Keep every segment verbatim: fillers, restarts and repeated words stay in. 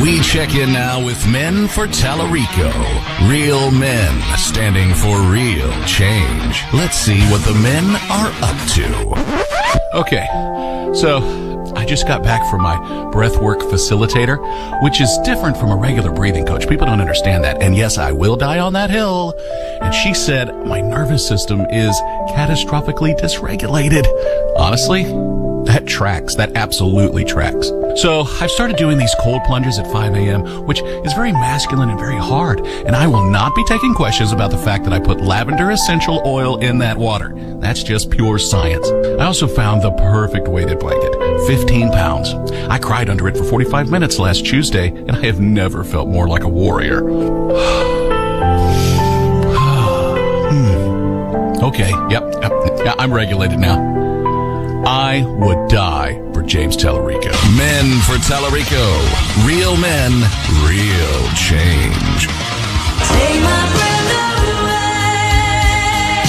We check in now with Men for Tallarico. Real men standing for real change. Let's see what the men are up to. Okay, so I just got back from my breathwork facilitator, which is different from a regular breathing coach. People don't understand that. And yes, I will die on that hill. And she said my nervous system is catastrophically dysregulated. Honestly, that tracks. That absolutely tracks. So I've started doing these cold plunges at five a.m., which is very masculine and very hard. And I will not be taking questions about the fact that I put lavender essential oil in that water. That's just pure science. I also found the perfect weighted blanket, fifteen pounds. I cried under it for forty-five minutes last Tuesday, and I have never felt more like a warrior. hmm. Okay, yep, yep, yeah, I'm regulated now. I would die for James Tallarico. Men for Tallarico. Real men, real change. Take my breath away.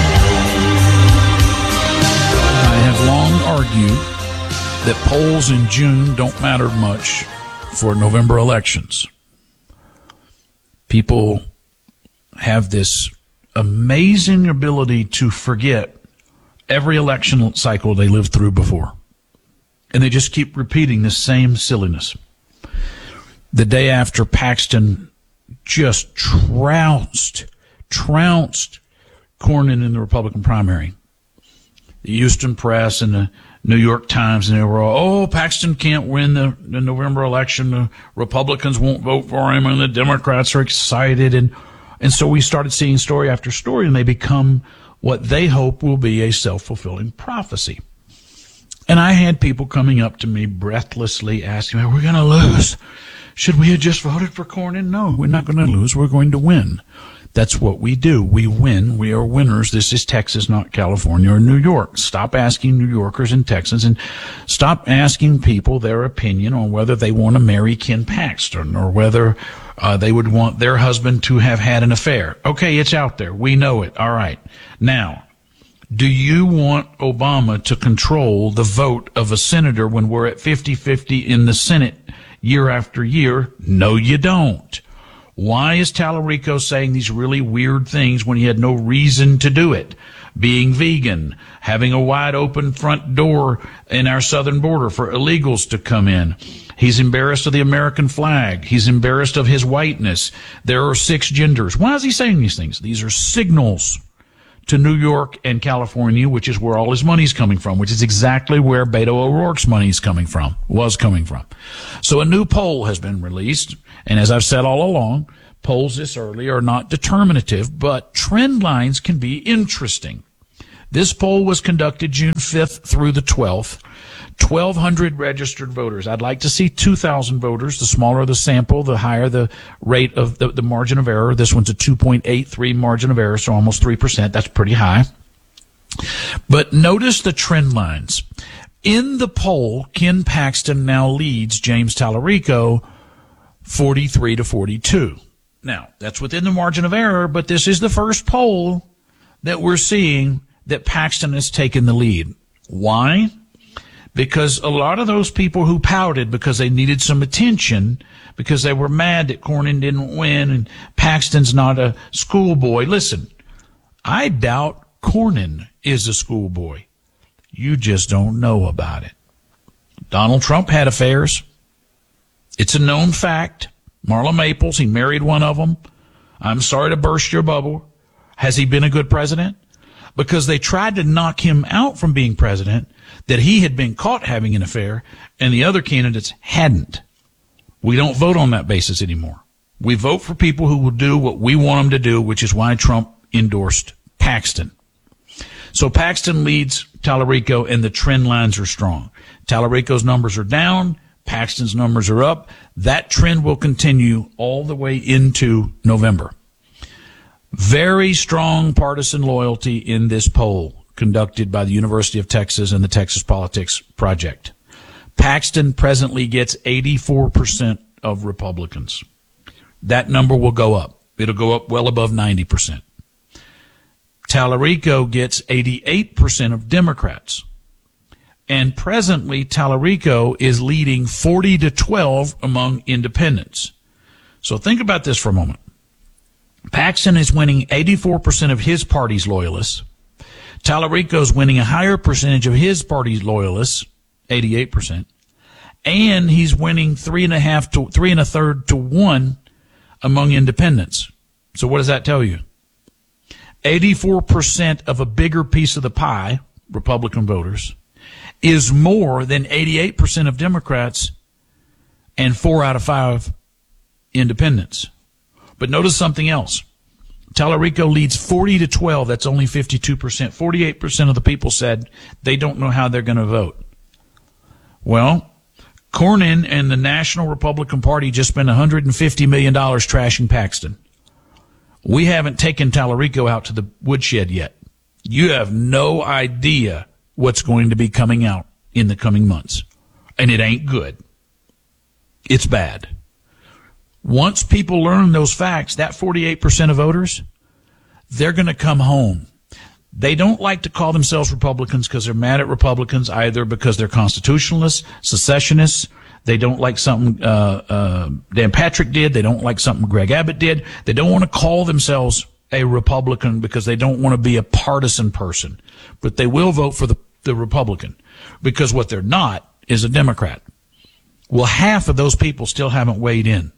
I have long argued that polls in June don't matter much for November elections. People have this amazing ability to forget every election cycle they lived through before. And they just keep repeating the same silliness. The day after Paxton just trounced, trounced Cornyn in the Republican primary, the Houston Press and the New York Times, and they were all, oh, Paxton can't win the, the November election. The Republicans won't vote for him, and the Democrats are excited. And, and so we started seeing story after story, and they become what they hope will be a self-fulfilling prophecy. And I had people coming up to me breathlessly asking me, we're going to lose. Should we have just voted for Cornyn? No, we're not going to lose. We're going to win. That's what we do. We win. We are winners. This is Texas, not California or New York. Stop asking New Yorkers and Texans, and stop asking people their opinion on whether they want to marry Ken Paxton or whether uh, they would want their husband to have had an affair. Okay, it's out there. We know it. All right. Now, do you want Obama to control the vote of a senator when we're at fifty-fifty in the Senate year after year? No, you don't. Why is Tallarico saying these really weird things when he had no reason to do it? Being vegan, having a wide open front door in our southern border for illegals to come in. He's embarrassed of the American flag. He's embarrassed of his whiteness. There are six genders. Why is he saying these things? These are signals to New York and California, which is where all his money's coming from, which is exactly where Beto O'Rourke's money's coming from, was coming from. So a new poll has been released, and as I've said all along, polls this early are not determinative, but trend lines can be interesting. This poll was conducted June fifth through the twelfth. twelve hundred registered voters. I'd like to see two thousand voters. The smaller the sample, the higher the rate of the, the margin of error. This one's a two point eight three margin of error, so almost three percent. That's pretty high. But notice the trend lines. In the poll, Ken Paxton now leads James Tallarico forty-three to forty-two. Now, that's within the margin of error, but this is the first poll that we're seeing that Paxton has taken the lead. Why? Because a lot of those people who pouted because they needed some attention, because they were mad that Cornyn didn't win and Paxton's not a schoolboy. Listen, I doubt Cornyn is a schoolboy. You just don't know about it. Donald Trump had affairs. It's a known fact. Marla Maples, he married one of them. I'm sorry to burst your bubble. Has he been a good president? Because they tried to knock him out from being president, that he had been caught having an affair, and the other candidates hadn't. We don't vote on that basis anymore. We vote for people who will do what we want them to do, which is why Trump endorsed Paxton. So Paxton leads Tallarico, and the trend lines are strong. Tallarico's numbers are down. Paxton's numbers are up. That trend will continue all the way into November. Very strong partisan loyalty in this poll conducted by the University of Texas and the Texas Politics Project. Paxton presently gets eighty-four percent of Republicans. That number will go up. It'll go up well above ninety percent. Tallarico gets eighty-eight percent of Democrats. And presently, Tallarico is leading forty to twelve among independents. So think about this for a moment. Paxton is winning eighty-four percent of his party's loyalists. Tallarico is winning a higher percentage of his party's loyalists, eighty-eight percent. And he's winning three and a half to three and a third to one among independents. So what does that tell you? eighty-four percent of a bigger piece of the pie, Republican voters, is more than eighty-eight percent of Democrats and four out of five independents. But notice something else. Tallarico leads forty to twelve. That's only fifty-two percent. forty-eight percent of the people said they don't know how they're going to vote. Well, Cornyn and the National Republican Party just spent one hundred fifty million dollars trashing Paxton. We haven't taken Tallarico out to the woodshed yet. You have no idea what's going to be coming out in the coming months. And it ain't good. It's bad. Once people learn those facts, that forty-eight percent of voters, they're going to come home. They don't like to call themselves Republicans because they're mad at Republicans, either because they're constitutionalists, secessionists. They don't like something uh, uh, Dan Patrick did. They don't like something Greg Abbott did. They don't want to call themselves a Republican because they don't want to be a partisan person. But they will vote for the, the Republican because what they're not is a Democrat. Well, half of those people still haven't weighed in,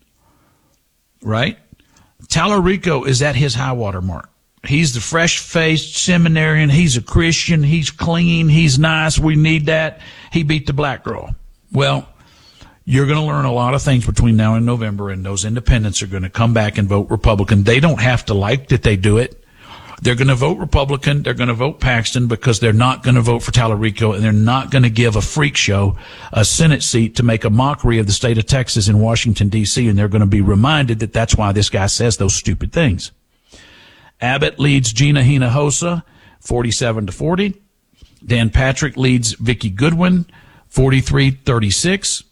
right? Tallarico is at his high water mark. He's the fresh-faced seminarian. He's a Christian. He's clean. He's nice. We need that. He beat the black girl. Well, you're going to learn a lot of things between now and November, and those independents are going to come back and vote Republican. They don't have to like that they do it. They're going to vote Republican. They're going to vote Paxton because they're not going to vote for Tallarico, and they're not going to give a freak show a Senate seat to make a mockery of the state of Texas in Washington, D C, and they're going to be reminded that that's why this guy says those stupid things. Abbott leads Gina Hinojosa, forty-seven to forty. Dan Patrick leads Vicky Goodwin, forty-three thirty-six.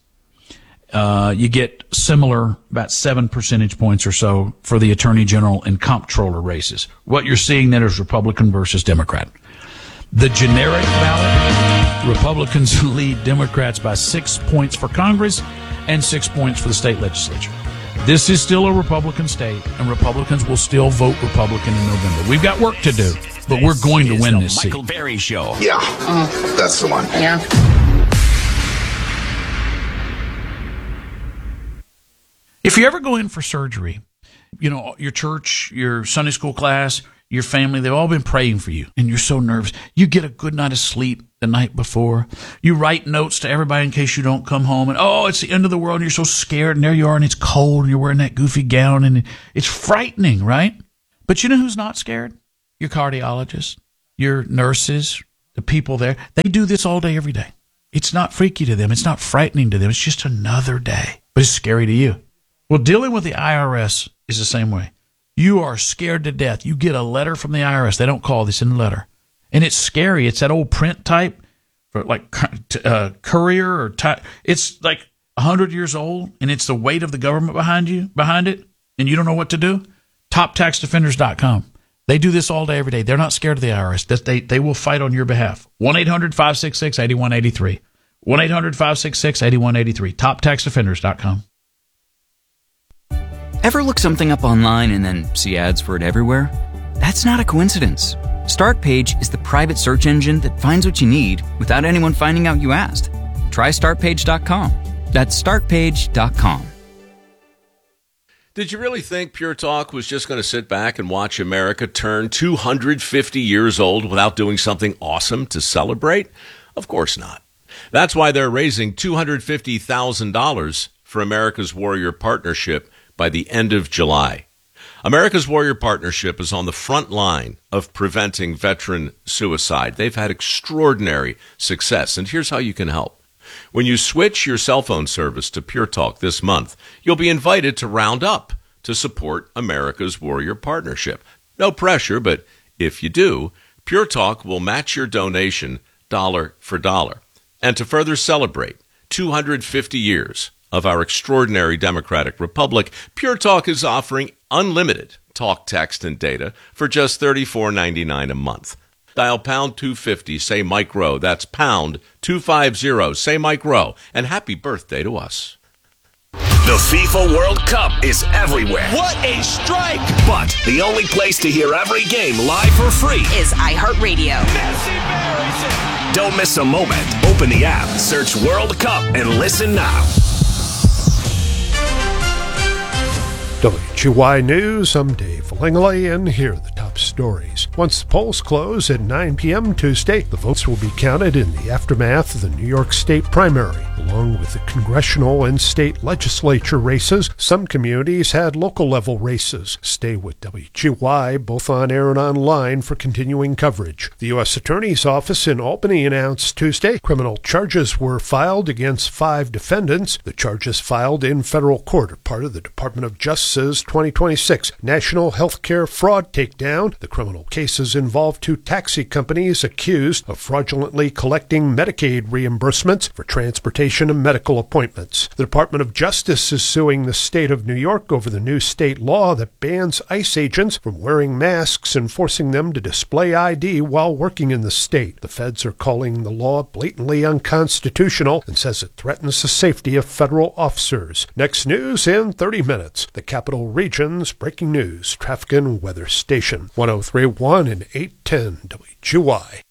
Uh, you get similar, about seven percentage points or so for the Attorney General and Comptroller races. What you're seeing then is Republican versus Democrat. The generic ballot, Republicans lead Democrats by six points for Congress and six points for the state legislature. This is still a Republican state, and Republicans will still vote Republican in November. We've got work to do, but we're going to win this seat. Michael Berry Show. Yeah, that's the one. Yeah. If you ever go in for surgery, you know, your church, your Sunday school class, your family, they've all been praying for you, and you're so nervous. You get a good night of sleep the night before. You write notes to everybody in case you don't come home, and oh, it's the end of the world, and you're so scared, and there you are, and it's cold, and you're wearing that goofy gown, and it's frightening, right? But you know who's not scared? Your cardiologist, your nurses, the people there. They do this all day, every day. It's not freaky to them. It's not frightening to them. It's just another day, but it's scary to you. Well, dealing with the I R S is the same way. You are scared to death. You get a letter from the I R S. They don't call this in the letter. And it's scary. It's that old print type, for like uh, courier or type. It's like one hundred years old, and it's the weight of the government behind you, behind it, and you don't know what to do. top tax defenders dot com. They do this all day, every day. They're not scared of the I R S. They, they will fight on your behalf. one eight hundred five six six eight one eight three. one eight hundred five six six eight one eight three. top tax defenders dot com. Ever look something up online and then see ads for it everywhere? That's not a coincidence. StartPage is the private search engine that finds what you need without anyone finding out you asked. Try start page dot com. That's start page dot com. Did you really think Pure Talk was just going to sit back and watch America turn two hundred fifty years old without doing something awesome to celebrate? Of course not. That's why they're raising two hundred fifty thousand dollars for America's Warrior Partnership by the end of July. America's Warrior Partnership is on the front line of preventing veteran suicide. They've had extraordinary success, and here's how you can help. When you switch your cell phone service to Pure Talk this month, you'll be invited to round up to support America's Warrior Partnership. No pressure, but if you do, Pure Talk will match your donation dollar for dollar. And to further celebrate two hundred fifty years of our extraordinary democratic republic, Pure Talk is offering unlimited talk, text, and data for just thirty-four ninety-nine a month. Dial pound two fifty, say Mike Rowe. That's pound two fifty, say Mike Rowe. And happy birthday to us. The FIFA World Cup is everywhere. What a strike! But the only place to hear every game live for free is iHeartRadio. Messi buries it! Don't miss a moment. Open the app, search World Cup, and listen now. W G Y News, I'm Dave Langley, and here are the top stories. Once the polls close at nine p.m. Tuesday, the votes will be counted in the aftermath of the New York State primary. Along with the congressional and state legislature races, some communities had local-level races. Stay with W G Y, both on air and online, for continuing coverage. The U S Attorney's Office in Albany announced Tuesday criminal charges were filed against five defendants. The charges filed in federal court are part of the Department of Justice's twenty twenty-six National Healthcare Fraud Takedown. The criminal cases involve two taxi companies accused of fraudulently collecting Medicaid reimbursements for transportation and medical appointments. The Department of Justice is suing the state of New York over the new state law that bans ICE agents from wearing masks and forcing them to display I D while working in the state. The feds are calling the law blatantly unconstitutional and says it threatens the safety of federal officers. Next news in thirty minutes. The Capital Region's breaking news, traffic and weather station. one oh three point one and eight ten W G Y.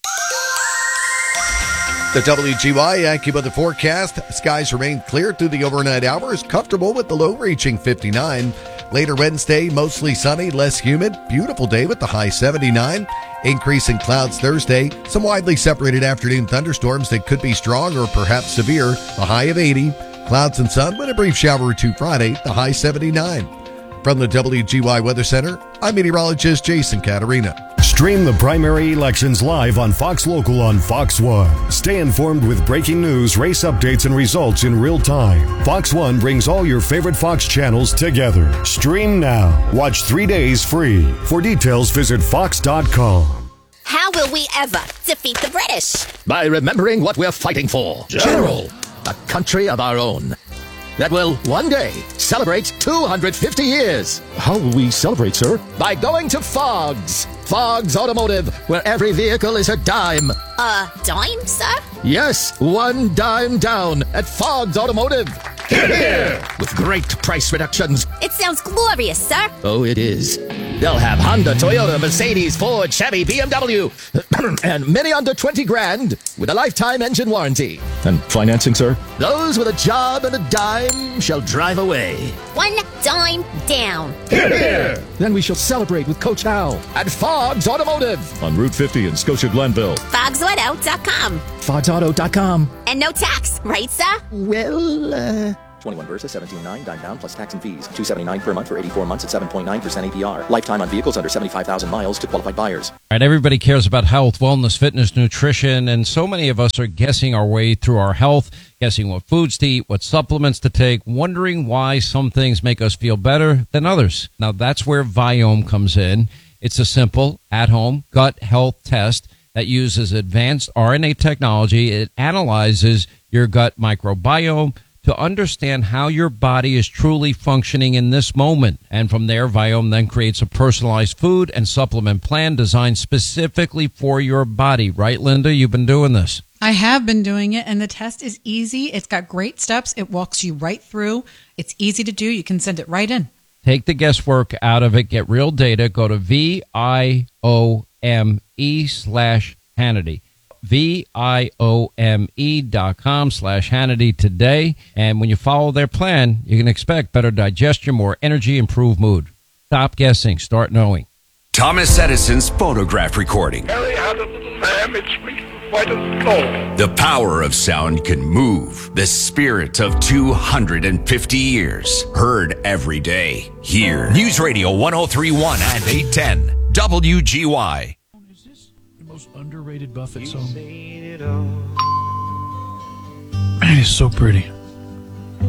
The W G Y AccuWeather forecast. Skies remain clear through the overnight hours, comfortable with the low reaching fifty-nine. Later Wednesday, mostly sunny, less humid. Beautiful day with the high seventy-nine. Increase in clouds Thursday. Some widely separated afternoon thunderstorms that could be strong or perhaps severe. The high of eighty. Clouds and sun with a brief shower or two Friday. The high seventy-nine. From the W G Y Weather Center, I'm meteorologist Jason Caterina. Stream the primary elections live on Fox Local on Fox One. Stay informed with breaking news, race updates, and results in real time. Fox One brings all your favorite Fox channels together. Stream now. Watch three days free. For details, visit fox dot com. How will we ever defeat the British? By remembering what we're fighting for. General. A country of our own. That will one day celebrate two hundred fifty years. How will we celebrate, sir? By going to Fogg's. Fogg's Automotive, where every vehicle is a dime. A dime, sir? Yes, one dime down at Fogg's Automotive. Here, here! With great price reductions. It sounds glorious, sir. Oh, it is. They'll have Honda, Toyota, Mercedes, Ford, Chevy, B M W, and many under twenty grand with a lifetime engine warranty. And financing, sir? Those with a job and a dime shall drive away. One dime down. Here, here! Then we shall celebrate with Coach Hal. At Fogg's Automotive. On Route fifty in Scotia Glenville. Fogs Auto dot com. Fogs Auto dot com. And no tax, right, sir? Well, uh... twenty-one Versa, seventeen nine, dime down plus tax and fees. two seventy-nine per month for eighty-four months at seven point nine percent A P R. Lifetime on vehicles under seventy-five thousand miles to qualified buyers. All right, everybody cares about health, wellness, fitness, nutrition, and so many of us are guessing our way through our health, guessing what foods to eat, what supplements to take, wondering why some things make us feel better than others. Now, that's where Viome comes in. It's a simple, at-home gut health test that uses advanced R N A technology. It analyzes your gut microbiome to understand how your body is truly functioning in this moment. And from there, Viome then creates a personalized food and supplement plan designed specifically for your body. Right, Linda? You've been doing this. I have been doing it, and the test is easy. It's got great steps. It walks you right through. It's easy to do. You can send it right in. Take the guesswork out of it. Get real data. Go to V I O M E slash Hannity. V I O M E dot com slash Hannity today. And when you follow their plan, you can expect better digestion, more energy, improved mood. Stop guessing. Start knowing. Thomas Edison's phonograph recording. Mary had a little lamb, its sweet white as snow. The power of sound can move the spirit of two hundred fifty years. Heard every day. Here. News Radio one oh three point one and eight ten. W G Y. Is this the most underrated Buffett song? Man, it's so pretty.